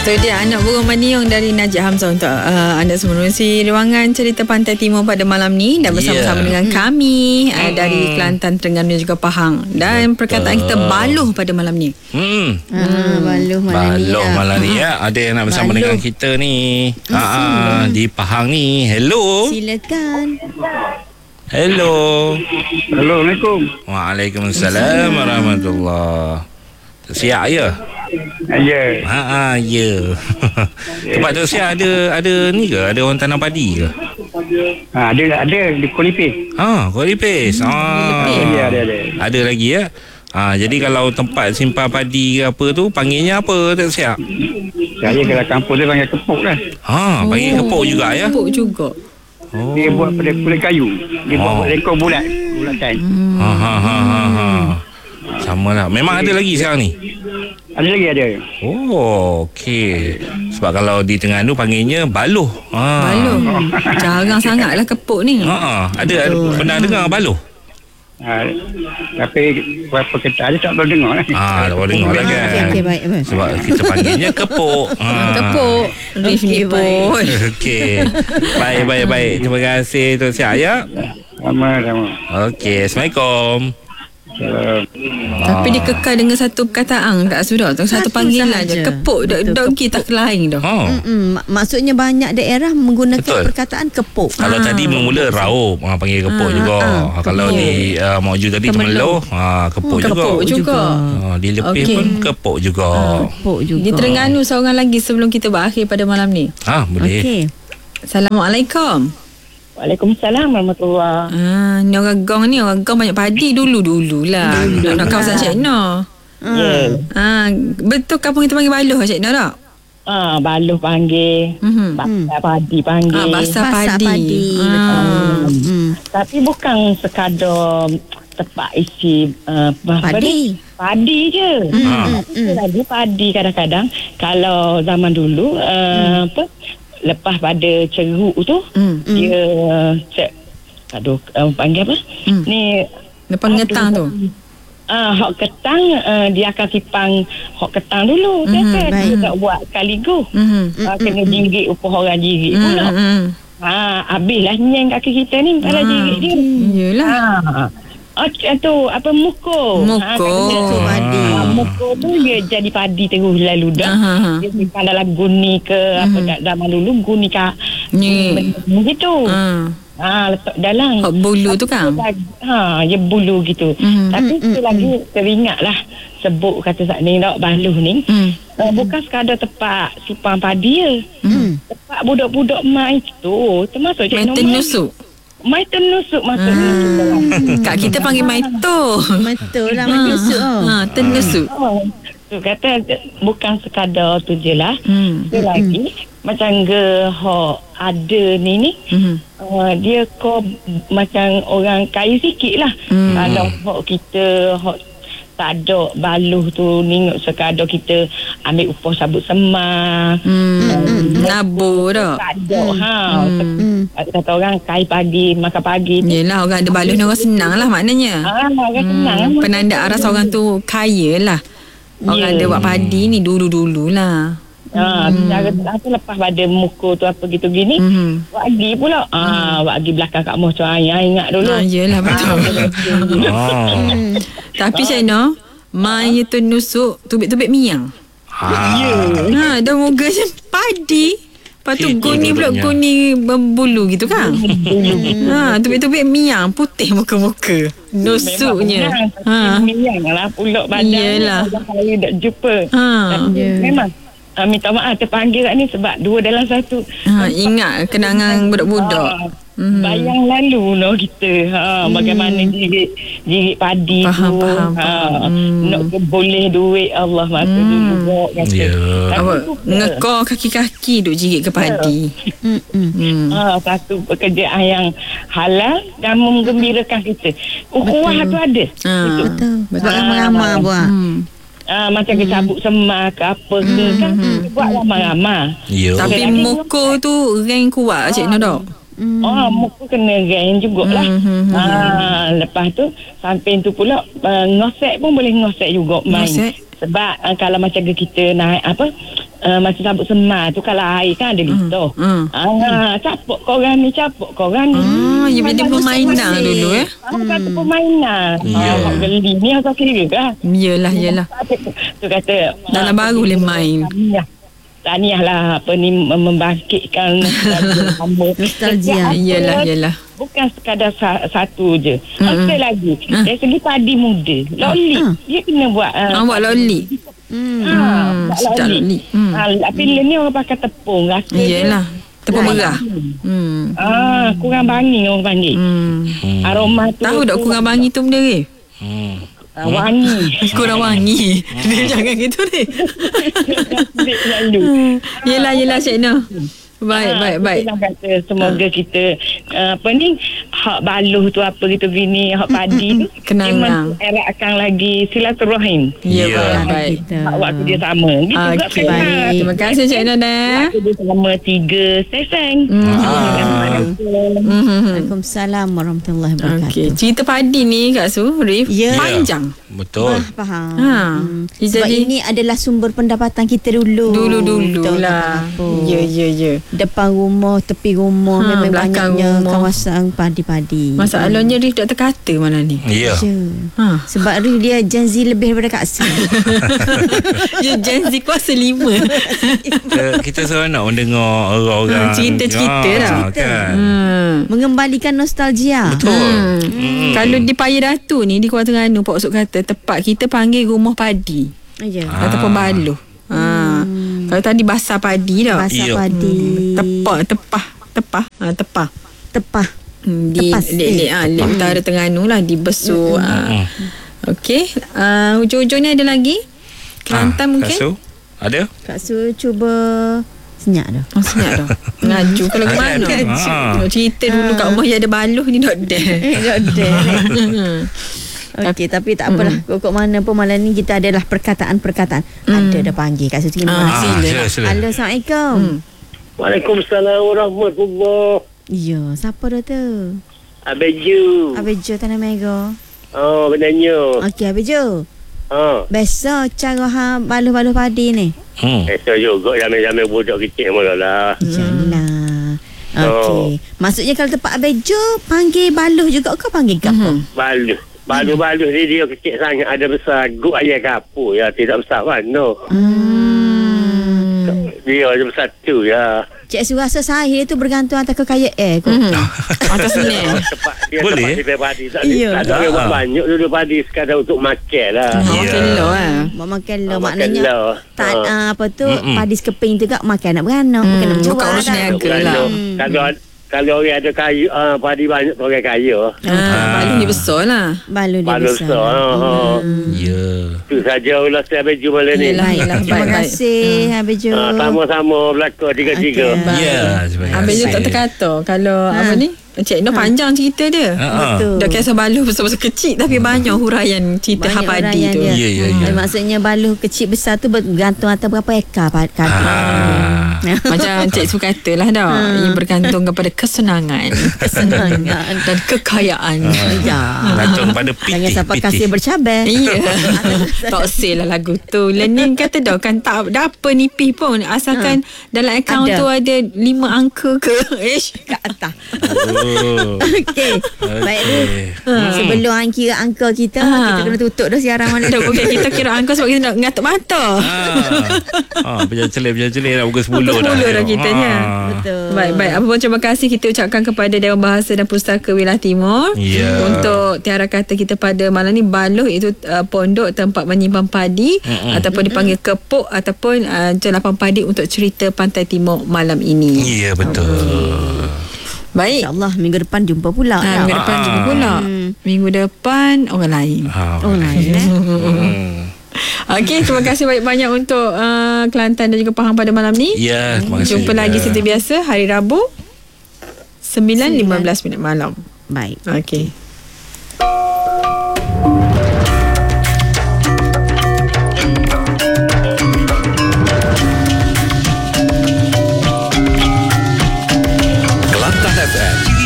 Itu dia anak burung Maniung dari Najib Hamzah untuk anda semua si ruangan cerita Pantai Timur pada malam ni dan bersama-sama dengan kami dari Kelantan, Terengganu dan juga Pahang. Dan perkataan kita baluh pada malam ni. Baluh malam ni ya. Ada yang nak bersama dengan kita ni. Di Pahang ni. Hello. Silakan. Hello. Assalamualaikum. Waalaikumsalam warahmatullahi. Siap ya? Ya. Ya. Tempat tu siap ada ni ke? Ada orang tanam padi ke? Ada di Kolipis. Kolipis. Ya, ada. Ada lagi ya? Jadi kalau tempat simpan padi ke apa tu panggilnya apa tak siap? Saya kalau kampung dia panggil kepuk lah. Panggil kepuk juga ya? Kepuk juga. Dia buat pada kulit kayu. Dia buat lekor bulat kain. Sama lah. Memang ada lagi sekarang ni? Ada lagi ada. Okey. Sebab kalau di Terengganu panggilnya baluh. Baluh. Jarang sangatlah kepuk ni. Ada pernah dengar baluh? Tapi berapa kereta dia tak boleh dengar lah. Tak boleh dengar lah kan. Okey, baik. Sebab kita panggilnya kepuk. Kepuk. Okey, baik. Okey. Baik. Terima kasih Tok Siap ya. Sama. Okey. Assalamualaikum. Tapi dia kekal dengan satu perkataan tak sudah. Satu panggilan je. Kepuk. Donkey tak lain dah. Maksudnya banyak daerah menggunakan perkataan kepuk. Kalau tadi bermula raup, panggil kepuk juga. Kalau di Mauju tadi temeloh, kepuk juga. Di Lepih pun kepuk juga. Di Terengganu seorang lagi sebelum kita berakhir pada malam ni. Boleh. Okey. Assalamualaikum. Waalaikumsalam warahmatullahi. Ni orang gong banyak padi dululah. Nak kawasan Cik Noh. Betul kampung kita panggil baluh Cik Noh tak? Baluh panggil. Basah padi panggil. Basah padi. Tapi bukan sekadar tempat isi padi je. Lagi padi kadang-kadang kalau zaman dulu lepas pada ceruk tu dia panggil apa ni lepas ngetang tu hok ketang dia akan kipang hok ketang dulu dia tak buat kaligo kena jirit upah orang jirit pula habislah nyeng kaki kita ni kalau jirit dia yelah tu apa muko muko tu dia jadi padi terus lalu dah dia simpan dalam guni ke apa zaman dulu guni kak gitu letak dalam bulu tu kan dia bulu gitu tapi tu lagi teringat lah sebut kata saat ni tak baluh ni bukan sekadar tempat simpan padi je tempat budak-budak mai tu termasuk mai tenusuk kat kita panggil mai tu. Betul lah mai tenusuk. Tenusuk. Tu kata bukan sekadar tu je lah. Dia lagi macam ada ni dia macam orang kaya sikit lah. Kalau kita tak ada baluh tu ningok sekadar kita ambil upah sabut semar nabur dah tak ada kata orang kai pagi makan pagi yelah orang ada baluh ni orang senang lah maknanya orang senang penanda aras orang tu kaya lah orang ada buat padi ni dulu-dulu lah cara lepas pada muka tu apa gitu gini wagi pula wagi belakang Kak Moh tu ingat dulu yelah betul tapi Cik Noh mai tu nusuk tubik-tubik miang dah moga je padi lepas tu guni pula guni berbulu gitu kan tubik-tubik miang putih muka-muka nusuknya miang lah pulak badan yelah saya dah jumpa memang minta maaf terpanggil kat ni sebab dua dalam satu ingat kenangan budak-budak bayang lalu kita bagaimana jirit padi faham. nak boleh duit Allah masa dulu ngekor kaki-kaki duk jirit ke padi satu pekerjaan yang halal dan menggembirakan kita ukhuwah tu ada betul sebab ramai-ramai buat macam ke cabut semak ke apa ke kan buat ramai-ramai tapi moko tu rank kuat Cik Noh tak? Muka kena rank jugalah. Lepas tu samping tu pula ngosek pun boleh ngosek juga main. Sebab kalau macam kita naik macam sabut semar tu kalau air kan ada liter. Capuk korang ni. Ya dia permainan dulu Kata permainan. Geli ni aku kira kan. Yelah. Tu kata dalam baru boleh main. Tahniah lah apa ni membangkitkan nostalgia. Yelah. Bukan sekadar satu je. Sekali lagi dari segi padi muda loli dia kena buat buat loli. Sedap loli. Tapi ni orang pakai tepung rasa. Yelah, tepung merah. Kurang bangi orang panggil. Aroma tu tahu tak kurang bangi tu benda ke? Wangi. Kurang wangi. Jangan gitu deh. Yelah Cik Noh. Baik. Kata semoga kita apa ni hak baluh tu apa kita bini hak padi tu kenang eratkan lagi silaturahim. Ya, baik. Waktu dia sama gitu juga. Baik. Terima kasih Cik Noh Waktu dia sama 3 seseng. Waalaikumsalam warahmatullahi wabarakatuh. Okey, cerita padi ni Kak Su, Rif, panjang. Betul. Faham. Sebab jadi ini adalah sumber pendapatan kita dulu. Dulu lah. Ya. Depan rumah, tepi rumah, memang belakang banyaknya rumah. kawasan padi-padi. Masalahnya Rif tak terkata malam ni. Ya. Sebab Rif dia Gen Z lebih daripada Kak Su. Dia Gen Z kuasa 5. Kita seronok mendengar orang-orang cerita-cerita dah. Kan? Mengembalikan nostalgia. Betul. Kalau di Paya Datu ni, di Kuala Terengganu, Pak Usuk kata tempat kita panggil rumah padi Ya. ataupun baluh. Kalau tadi basah padi dah. Basah padi. Tepah. Di Tepas. lek utara Terengganu lah, di Besu. Okey. Hujung-hujungnya ada lagi Kelantan mungkin. Kak Su, ada? Kak Su cuba senyap dah. Senyap dah. Ngaju kalau ke mana? Nak cerita dulu kat rumah je ada baluh ni tak ada. Okey, tapi tak apalah. Kok mana pun malam ni kita adalah perkataan-perkataan. Ada dah panggil Kak Su. Terima kasih. Sila. Halo, Assalamualaikum. Waalaikumsalam warahmatullahi. Ya, siapa dah tu? Abeju. Abejo Tanah Merah. Oh, benarnya. Okey, Abejo. Ha. Biasa cara baluh-baluh padi ni. Biasa juga zaman-zaman budak kecil mula lah. Janganlah. Okey. Maksudnya kalau tempat Abejo panggil baluh juga ke panggil apa? Baluh ni dia kecil sangat, ada besar guk ayah kapur ya, tidak besar mana. Dia ada besar tu ya. Cik Su rasa sahih tu bergantung atas kekayaan kot. Atas ni. Boleh. Tempat padi tak Ya. ada buat banyak dulu padi sekadar untuk makan lah. Makan lo Buat makan lo Makan maknanya lo. tak apa tu padi sekeping tu tak makan nak beranak, bukan nak bukan urus menjual. niaga lah. Kalau orang ada kayu, padi banyak orang kaya. Baluh ni besar lah. Baluh dia Balu besar. besar. Ya. Itu saja ulas saya baju malam ni. Baiklah, terima Baik. kasih Abejo. Sama-sama belakang tiga-tiga. Okey. Ya, terima kasih. Habis tu tak terkata. Kalau apa ni, Cik Noh panjang cerita dia. Betul. Dah kisah baluh besar-besar kecil, tapi banyak huraian cerita Banyak hapadi huraian tu. dia. Ya. Maksudnya baluh kecil besar tu bergantung atas berapa ekar padi. Macam Cik Su katalah dah, ia bergantung kepada kesenangan dan kekayaan. Ya. Gantung pada piti. Jangan sampai kasih bercabar. Ya. Tak sale lah lagu tu. Lenin kata dah kan tak ada apa nipih pun, asalkan dalam akaun Ada. tu ada 5 angka ke Kat atas. Oh. Okey. Baik Rif. Sebelum kira angka kita, kita kena tutup dah siaran mana dah tu. bukan kita kira angka sebab kita nak ngatuk mata. Berjalan nak pukul 10 dah. 10 dah kitanya. Betul. Baik. Apa pun terima kasih kita ucapkan kepada Dewan Bahasa dan Pustaka Wilayah Timur untuk tiara kata kita pada malam ni. Baluh itu pondok tempat menyimpan padi ataupun dipanggil kepuk ataupun jelapan padi untuk cerita Pantai Timur malam ini. Ya, betul. Baik. InsyaAllah minggu depan jumpa pula. Minggu depan juga pula. Minggu depan orang lain. Oh lain Okey, terima kasih banyak-banyak untuk Kelantan dan juga Pahang pada malam ni. Ya, terima kasih. Jumpa lagi seperti biasa hari Rabu 9.15 malam. Baik. Okey.